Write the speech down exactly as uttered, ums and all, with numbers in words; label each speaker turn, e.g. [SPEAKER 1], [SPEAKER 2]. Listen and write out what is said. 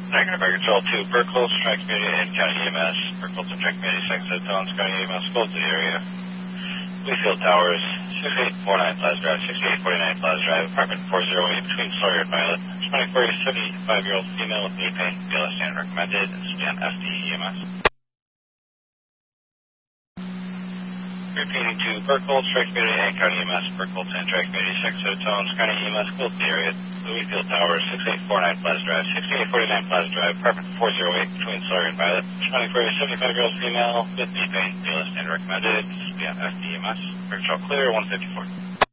[SPEAKER 1] Negative, I control two, Berkeley, Strike Community, and County E M S. Berkeley, Strike Community, six, Tones, County E M S, close to the area. Wheatfield Towers, sixty-eight forty-nine Plaza Drive, sixty-eight forty-nine Plaza Drive, apartment four oh eight, between Sawyer and Violet. twenty-four, seventy-five-year-old female with knee pain, B L S stand recommended, and scan F D E M S. Repeating to Berkeley, Strike Community, and County E M S. Berkeley, Strike Community, six, Tones, County E M S, close to the area. Wheatfield Towers, sixty-eight forty-nine Plaza Drive, sixty-eight forty-nine Plaza Drive, apartment four oh eight, between Sawyer and Violet. twenty-four, seventy-five-year-old female with knee pain, B L S stand recommended, scan F D E M S. Control clear, one fifty-four.